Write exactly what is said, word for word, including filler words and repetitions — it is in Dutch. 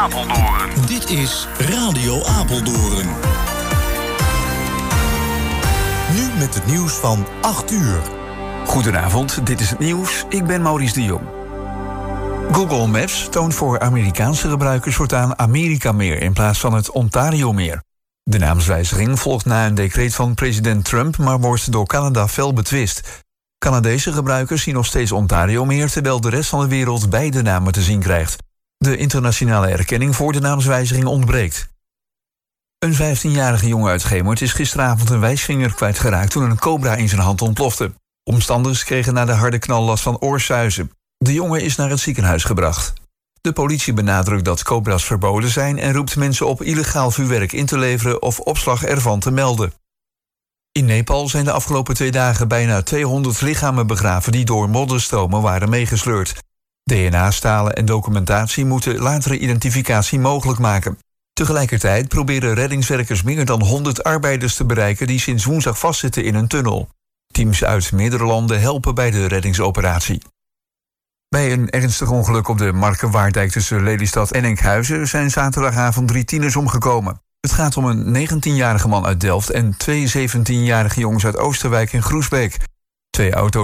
Apeldoorn. Dit is Radio Apeldoorn. Nu met het nieuws van acht uur. Goedenavond, dit is het nieuws. Ik ben Maurice de Jong. Google Maps toont voor Amerikaanse gebruikers voortaan Amerikameer in plaats van het Ontariomeer. De naamswijziging volgt na een decreet van president Trump, maar wordt door Canada fel betwist. Canadese gebruikers zien nog steeds Ontariomeer, terwijl de rest van de wereld beide namen te zien krijgt. De internationale erkenning voor de naamswijziging ontbreekt. Een vijftienjarige jongen uit Gemert is gisteravond een wijsvinger kwijtgeraakt toen een cobra in zijn hand ontplofte. Omstanders kregen na de harde knal last van oorsuizen. De jongen is naar het ziekenhuis gebracht. De politie benadrukt dat cobra's verboden zijn en roept mensen op illegaal vuurwerk in te leveren of opslag ervan te melden. In Nepal zijn de afgelopen twee dagen bijna tweehonderd lichamen begraven die door modderstromen waren meegesleurd. D N A-stalen en documentatie moeten latere identificatie mogelijk maken. Tegelijkertijd proberen reddingswerkers meer dan honderd arbeiders te bereiken die sinds woensdag vastzitten in een tunnel. Teams uit meerdere landen helpen bij de reddingsoperatie. Bij een ernstig ongeluk op de Markenwaarddijk tussen Lelystad en Enkhuizen zijn zaterdagavond drie tieners omgekomen. Het gaat om een negentienjarige man uit Delft en twee zeventienjarige jongens uit Oosterwijk en Groesbeek. Twee auto's